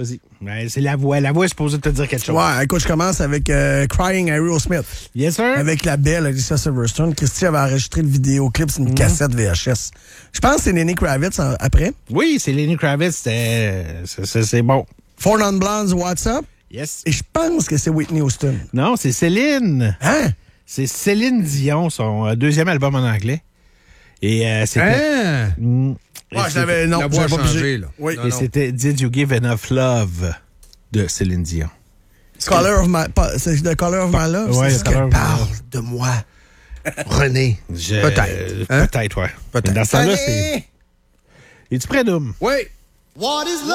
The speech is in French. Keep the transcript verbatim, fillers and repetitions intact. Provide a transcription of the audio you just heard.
Vas-y. Ben, c'est la voix. La voix est supposée te dire quelque chose. Ouais, écoute, je commence avec euh, Crying Aerosmith. Yes, sir. Avec la belle Alicia Silverstone. Christy avait enregistré le vidéoclip sur une mm. cassette V H S. Je pense que c'est Lenny Kravitz en, après. Oui, c'est Lenny Kravitz. C'est, c'est, c'est bon. Four Non Blondes, What's Up? Yes. Et je pense que c'est Whitney Houston. Non, c'est Céline. Hein? C'est Céline Dion, son euh, deuxième album en anglais. Et euh, c'était... Hein? Mm, ouais, je l'avais... Non, la voix a pas changé, là. Oui. Non, et non. c'était Did You Give Enough Love de Céline Dion. Color of my... Pas, c'est The Color of My Love? Ouais, c'est ce Color qu'elle of My parle Love. de moi. René. Je- Peut-être. euh, Hein? Peut-être, ouais. Peut-être. Mais dans ce temps-là, Allez! c'est... Es-tu prêt, Doom? Oui. What is love?